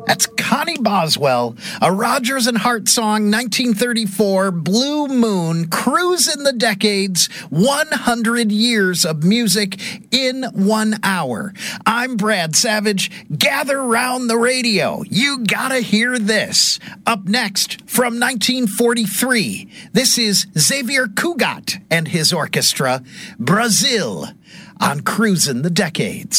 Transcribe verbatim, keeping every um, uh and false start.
That's Connie Boswell, a Rodgers and Hart song, nineteen thirty-four, Blue Moon, Cruising the Decades, one hundred years of music in one hour. I'm Brad Savage. Gather round the radio. You gotta hear this. Up next, from nineteen forty-three, this is Xavier Cugat and his orchestra, Brazil, on Cruising the Decades.